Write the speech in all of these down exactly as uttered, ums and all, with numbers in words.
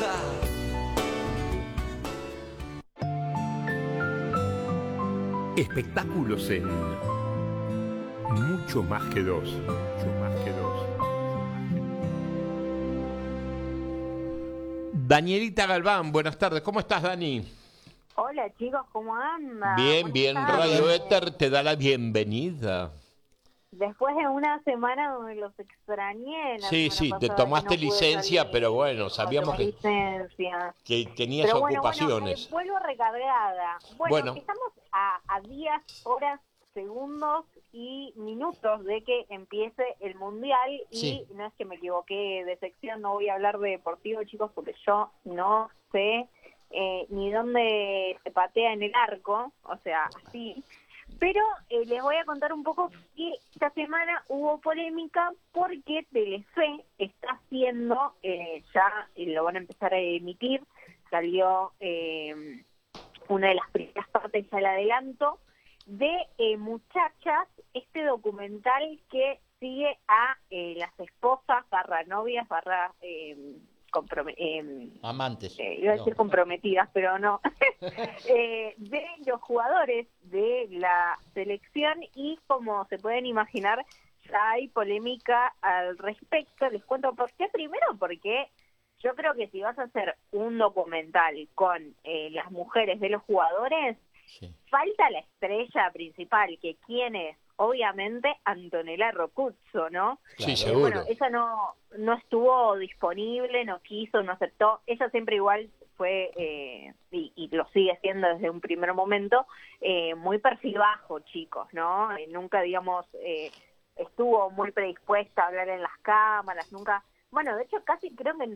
Espectáculos en Mucho Más que Dos. Mucho más que dos. Danielita Galván, buenas tardes. ¿Cómo estás, Dani? Hola, chicos, ¿cómo andan? Bien, bien. Radio Éter te da la bienvenida. Después de una semana donde los extrañé. La sí, sí, te tomaste no licencia, salir, pero bueno, sabíamos que, que tenías pero bueno, ocupaciones. Bueno, eh, vuelvo recargada. Bueno, bueno. Estamos a, a días, horas, segundos y minutos de que empiece el Mundial y sí. No es que me equivoqué de sección, no voy a hablar de deportivo, chicos, porque yo no sé eh, ni dónde se patea en el arco, o sea, así. Pero eh, les voy a contar un poco que esta semana hubo polémica porque Telefe está haciendo, eh, ya eh, lo van a empezar a emitir, salió eh, una de las primeras partes, ya la adelanto, de eh, Muchachas, este documental que sigue a eh, las esposas, barra novias, barra... Eh, Comprome eh, amantes eh, iba a decir no. comprometidas, pero no eh, de los jugadores de la selección y como se pueden imaginar ya hay polémica al respecto. Les cuento por qué. Primero porque yo creo que si vas a hacer un documental con eh, las mujeres de los jugadores, sí. Falta la estrella principal, que quién es. Obviamente Antonella Roccuzzo, ¿no? Sí, eh, seguro. Bueno, ella no no estuvo disponible, no quiso, no aceptó. Ella siempre igual fue, eh, y, y lo sigue siendo desde un primer momento, eh, muy perfil bajo, chicos, ¿no? Eh, nunca, digamos, eh, estuvo muy predispuesta a hablar en las cámaras, nunca... Bueno, de hecho, casi creo que...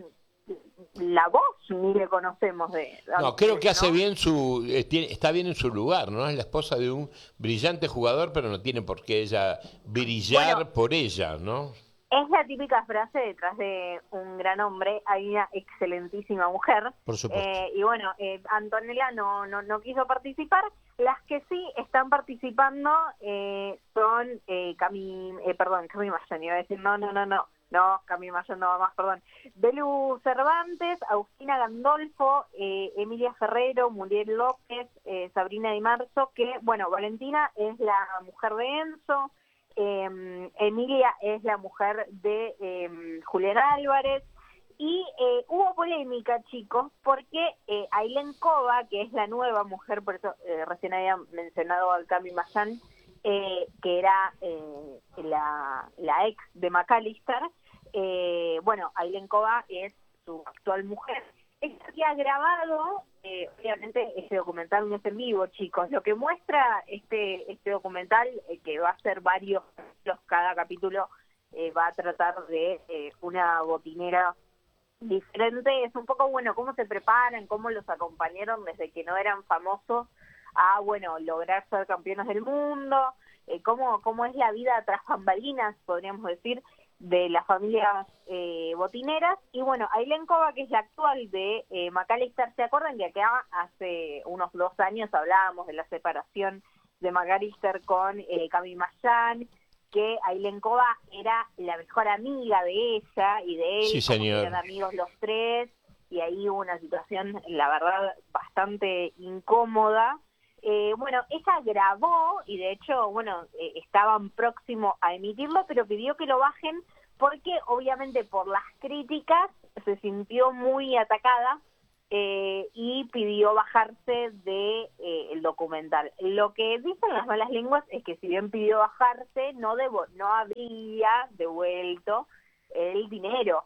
la voz ni le conocemos de... No, creo que hace ¿no? bien su... está bien en su lugar, ¿no? Es la esposa de un brillante jugador, pero no tiene por qué ella brillar bueno, por ella, ¿no? Es la típica frase, detrás de un gran hombre hay una excelentísima mujer. Por supuesto. Eh, y bueno, eh, Antonella no, no, no quiso participar. Las que sí están participando eh, son eh, Cami... Eh, perdón, Cami Mayán, iba a decir, no, no, no, no. No, Camila Mayor no va más, perdón. Belu Cervantes, Agustina Gandolfo, eh, Emilia Ferrero, Muriel López, eh, Sabrina Di Marzo, que, bueno, Valentina es la mujer de Enzo, eh, Emilia es la mujer de eh, Julián Álvarez, y eh, hubo polémica, chicos, porque eh, Ailén Cova, que es la nueva mujer, por eso eh, recién había mencionado a Cami Mayán, eh, que era eh, la, la ex de McAllister, Eh, bueno, Ailén Cova es su actual mujer. Ella había grabado, eh, obviamente este documental no es en vivo, chicos. Lo que muestra este este documental, eh, que va a ser varios capítulos, cada capítulo eh, va a tratar de eh, una botinera diferente. Es un poco, bueno, cómo se preparan, cómo los acompañaron desde que no eran famosos a, bueno, lograr ser campeones del mundo, eh, cómo, cómo es la vida tras bambalinas, podríamos decir, de las familias eh, botineras. Y bueno, Ailén Cova, que es la actual de eh, McAllister, ¿se acuerdan que acá hace unos dos años hablábamos de la separación de McAllister con eh, Cami Mayán, que Ailén Cova era la mejor amiga de ella y de él, sí, señor. Eran amigos los tres, y ahí hubo una situación, la verdad, bastante incómoda. Eh, bueno, ella grabó y de hecho, bueno, eh, estaban próximos a emitirlo, pero pidió que lo bajen porque obviamente por las críticas se sintió muy atacada eh, y pidió bajarse de eh, el documental. Lo que dicen las malas lenguas es que si bien pidió bajarse, no devo, no habría devuelto el dinero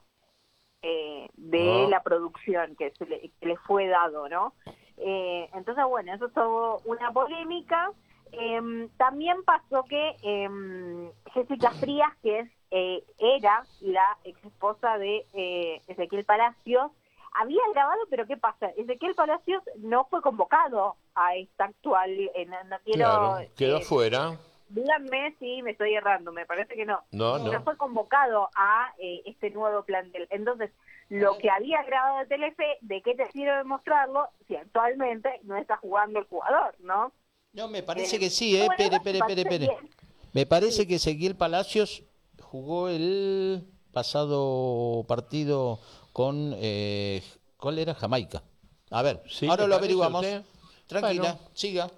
eh, de oh. la producción que, se le, que le fue dado, ¿no? Eh, entonces, bueno, eso es todo una polémica. Eh, también pasó que eh, Jessica Frías, que es eh, era la ex esposa de eh, Ezequiel Palacios, había grabado, pero ¿qué pasa? Ezequiel Palacios no fue convocado a esta actual... Eh, no, no quiero, claro, quedó eh, fuera. Díganme si me estoy errando, me parece que no. No, no. No fue convocado a eh, este nuevo plantel. Entonces, lo que había grabado de Telefe, ¿de qué te sirve demostrarlo si actualmente no está jugando el jugador, no? No, me parece eh, que sí, ¿eh? Bueno, pere, pere, pere, pere. Me parece sí. que Ezequiel Palacios jugó el pasado partido con eh, ¿Cuál era? Jamaica. A ver, Sí, ahora ¿te lo parece averiguamos. usted? Tranquila, Bueno. siga.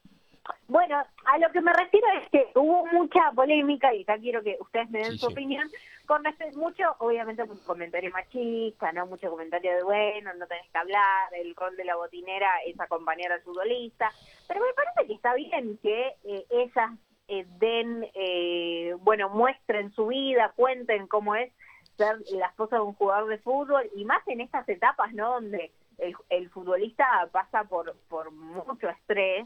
Bueno, a lo que me refiero es que hubo mucha polémica, y ya quiero que ustedes me den Sí, su sí. opinión, con respecto mucho, obviamente, un comentario machista, ¿no? Mucho comentario de, bueno, no tenés que hablar, el rol de la botinera es acompañar al futbolista, pero me parece que está bien que eh, ellas eh, den, eh, bueno, muestren su vida, cuenten cómo es ser la esposa de un jugador de fútbol, y más en estas etapas, ¿no? Donde el, el futbolista pasa por, por mucho estrés,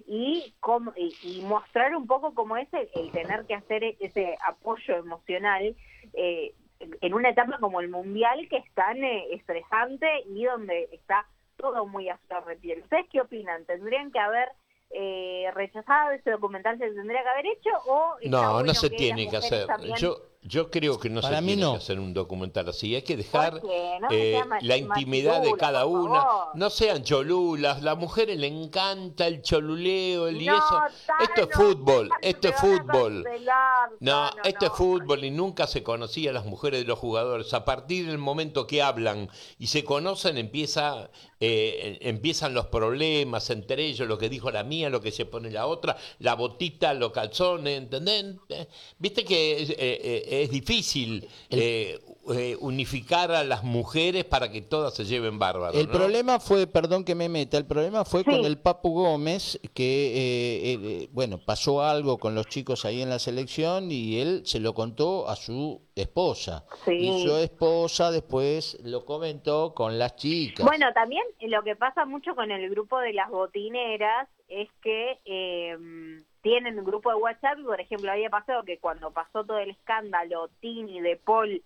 y, cómo, y, y mostrar un poco cómo es el, el tener que hacer ese apoyo emocional eh, en una etapa como el Mundial, que es tan eh, estresante y donde está todo muy a flor de piel. ¿Ustedes qué opinan? ¿Tendrían que haber eh, rechazado ese documental? ¿Se tendría que haber hecho? O está No, bueno no se que tiene las que mujeres hacer. también... Yo, yo creo que no Para se mí tiene no. que hacer un documental así. Hay que dejar ¿Por qué? No eh, sea mach- la intimidad de machirula, cada por una. favor. No sean cholulas. Las mujeres le encanta el choluleo, el y No, eso. Tano, Esto es fútbol. Tano, Esto te es van a fútbol. cancelar, No, Tano, esto no. es fútbol y nunca se conocía a las mujeres de los jugadores. A partir del momento que hablan y se conocen, empieza, eh, empiezan los problemas entre ellos, lo que dijo la mía, lo que se pone la otra, la botita, los calzones, ¿entendés? Eh, Viste que es, eh, eh, es difícil eh, eh, unificar a las mujeres para que todas se lleven bárbaro, El ¿no? problema fue, perdón que me meta, el problema fue Sí. con el Papu Gómez, que, eh, él, eh, bueno, pasó algo con los chicos ahí en la selección y él se lo contó a su esposa. Sí. Y su esposa después lo comentó con las chicas. Bueno, también lo que pasa mucho con el grupo de las botineras es que eh, tienen un grupo de WhatsApp, y por ejemplo, había pasado que cuando pasó todo el escándalo Tini, De Paul,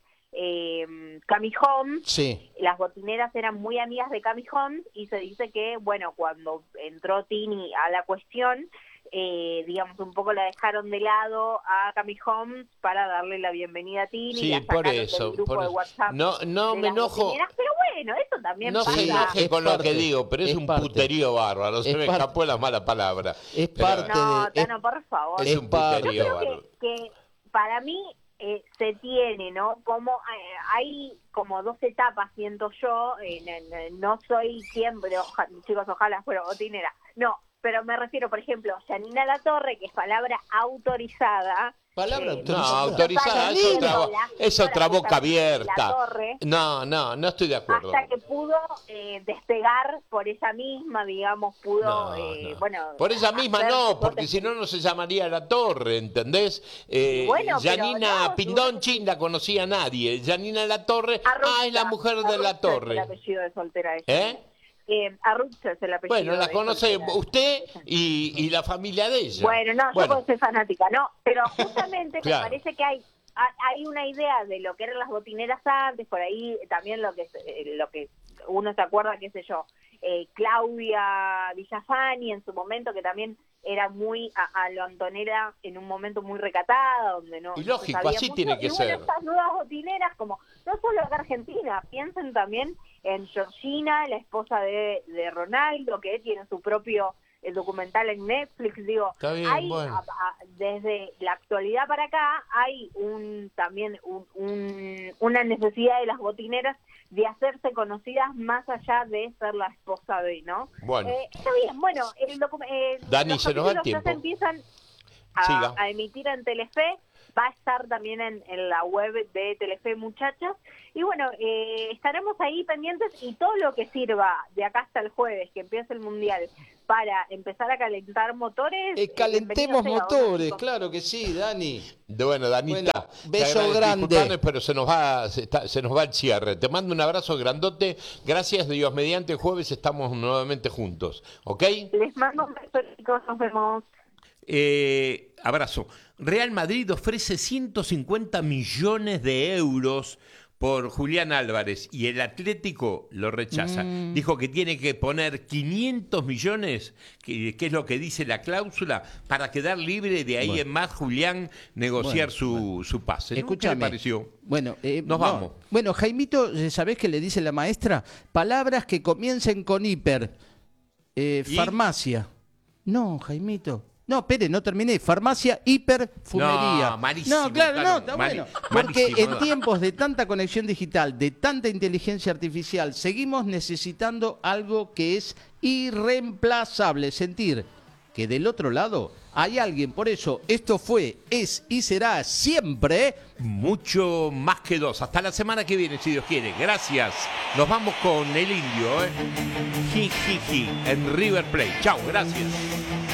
eh, Cami Holmes, Sí. las botineras eran muy amigas de Cami Holmes, y se dice que, bueno, cuando entró Tini a la cuestión, eh, digamos, un poco la dejaron de lado a Cami Holmes para darle la bienvenida a Tini. Sí, y la por sacaron del eso, grupo por de eso. WhatsApp No, no de me las enojo. botineras, pero bueno, eso también No pasa. se enoje es con lo parte, que digo, pero es, es un parte. puterío bárbaro. Se Es me parte. escapó la mala palabra. Es Pero parte No, de- es- Tano, por favor. es es un parte. puterío Yo creo bárbaro. que, que para mí eh, se tiene, ¿no? Como eh, hay como dos etapas, siento yo, eh, en- en- no soy siempre, oja- chicos, ojalá fuera botinera, no, pero me refiero, por ejemplo, Janina Latorre, que es palabra autorizada. Palabra eh, No, autorizada. autorizada, es otra, la bo- es señora otra boca justamente abierta. Latorre, No, no, no estoy de acuerdo. hasta que pudo eh, despegar por ella misma, digamos, pudo, No, eh, no. bueno... Por ella misma hacer no, sus porque dotes. si no, no se llamaría La Torre, ¿entendés? Eh, Bueno, pero Janina no, Pindonchi la conocía nadie. Janina La Torre, Arrutza, ah, es la mujer de La Arrutza es Torre. el apellido de soltera ella. ¿Eh? Eh, Arrutza es el apellido. Bueno, la de conoce soltera. usted y, y la familia de ella. Bueno, no, Bueno, yo porque soy fanática, no, pero justamente Claro. me parece que hay ha- hay una idea de lo que eran las botineras antes, por ahí también lo que eh, lo que uno se acuerda, qué sé yo, eh, Claudia Villafani en su momento, que también era muy a, a lo Antonella en un momento muy recatada, donde no, Y no se lógico, sabía así mucho. tiene que y bueno, ser. estas nuevas botineras, como no solo acá Argentina, piensen también en Georgina, la esposa de, de Ronaldo, que tiene su propio el documental en Netflix. Digo, Está bien, hay bueno. a- a- desde la actualidad para acá hay un también un, un- una necesidad de las botineras de hacerse conocidas más allá de ser la esposa de, ¿no? Bueno. Eh, está bien, bueno, el docu- eh, Dani, los se nos va el capítulos ya se tiempo. empiezan a, Siga. a emitir en Telefe, va a estar también en, en la web de Telefe, muchachas, y bueno, eh, estaremos ahí pendientes, y todo lo que sirva de acá hasta el jueves, que empiece el Mundial, para empezar a calentar motores. Eh, eh, calentemos bienvenido sea, motores, chicos. claro que sí, Dani. De- Bueno, Danita, Bueno, te beso agradezco, grande. disculpame, pero se nos va se, está- se nos va el cierre. Te mando un abrazo grandote. Gracias, Dios mediante, el jueves estamos nuevamente juntos. ¿Ok? Les mando un beso, chicos, nos vemos. Eh, abrazo. Real Madrid ofrece ciento cincuenta millones de euros por Julián Álvarez y el Atlético lo rechaza. Mm. Dijo que tiene que poner quinientos millones, que, que es lo que dice la cláusula, para quedar libre de ahí Bueno. en más Julián negociar Bueno, su, su pase. ¿No? ¿Qué le Escúchame. pareció? Bueno, eh, Nos no. vamos. Bueno, Jaimito, eh, ¿sabés qué le dice la maestra? Palabras que comiencen con hiper. Eh, ¿Y? farmacia. No, Jaimito. No, espere, no terminé. Farmacia hiperfumería. No, malísimo, No, claro, claro, no, está mali- bueno. Porque malísimo, en tiempos de tanta conexión digital, de tanta inteligencia artificial, seguimos necesitando algo que es irreemplazable. Sentir que del otro lado hay alguien. Por eso, esto fue, es y será siempre Mucho más que dos. Hasta la semana que viene, si Dios quiere. Gracias. Nos vamos con el indio, ¿eh? Ji, ji, ji, en River Plate. Chao, gracias.